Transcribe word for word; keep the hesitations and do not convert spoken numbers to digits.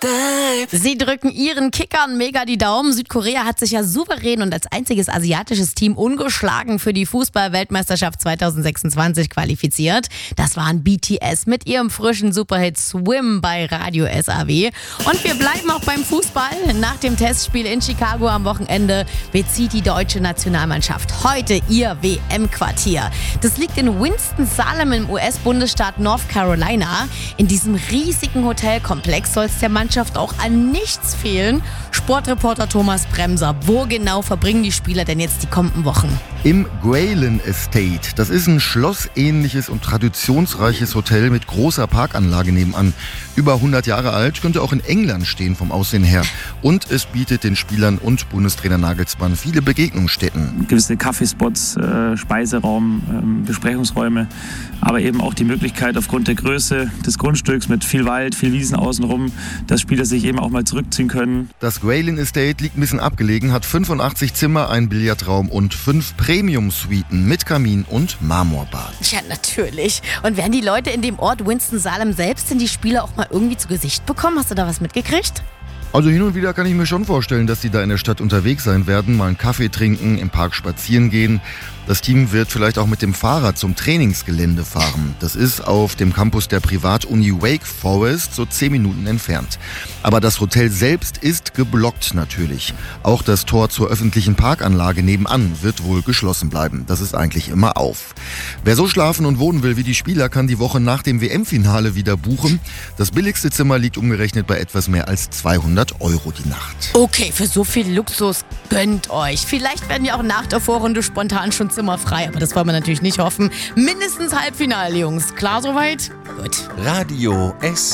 Sie drücken ihren Kickern mega die Daumen. Südkorea hat sich ja souverän und als einziges asiatisches Team ungeschlagen für die Fußball-Weltmeisterschaft zwanzig sechsundzwanzig qualifiziert. Das waren B T S mit ihrem frischen Superhit Swim bei Radio S A W. Und wir bleiben auch beim Fußball. Nach dem Testspiel in Chicago am Wochenende bezieht die deutsche Nationalmannschaft heute ihr W M-Quartier. Das liegt in Winston-Salem im U S-Bundesstaat North Carolina. In diesem riesigen Hotelkomplex soll es der Mannschaft auch an nichts fehlen. Sportreporter Thomas Bremser, wo genau verbringen die Spieler denn jetzt die kommenden Wochen? Im Ghrelin Estate. Das ist ein schlossähnliches und traditionsreiches Hotel mit großer Parkanlage nebenan. Über hundert Jahre alt, könnte auch in England stehen vom Aussehen her. Und es bietet den Spielern und Bundestrainer Nagelsmann viele Begegnungsstätten. Gewisse Kaffeespots, äh, Speiseraum, äh, Besprechungsräume, aber eben auch die Möglichkeit aufgrund der Größe des Grundstücks mit viel Wald, viel Wiesen außenrum, dass Spieler sich eben auch mal zurückziehen können. Das Ghrelin Estate liegt ein bisschen abgelegen, hat fünfundachtzig Zimmer, einen Billardraum und fünf Premium-Suiten mit Kamin und Marmorbad. Ja, natürlich. Und werden die Leute in dem Ort Winston-Salem selbst denn die Spieler auch mal irgendwie zu Gesicht bekommen? Hast du da was mitgekriegt? Also hin und wieder kann ich mir schon vorstellen, dass die da in der Stadt unterwegs sein werden, mal einen Kaffee trinken, im Park spazieren gehen. Das Team wird vielleicht auch mit dem Fahrrad zum Trainingsgelände fahren. Das ist auf dem Campus der Privatuni Wake Forest, so zehn Minuten entfernt. Aber das Hotel selbst ist geblockt natürlich. Auch das Tor zur öffentlichen Parkanlage nebenan wird wohl geschlossen bleiben. Das ist eigentlich immer auf. Wer so schlafen und wohnen will wie die Spieler, kann die Woche nach dem W M-Finale wieder buchen. Das billigste Zimmer liegt umgerechnet bei etwas mehr als zweihundert Euro die Nacht. Okay, für so viel Luxus gönnt euch. Vielleicht werden ja auch nach der Vorrunde spontan schon Zimmer frei, aber das wollen wir natürlich nicht hoffen. Mindestens Halbfinale, Jungs. Klar soweit? Gut. Radio S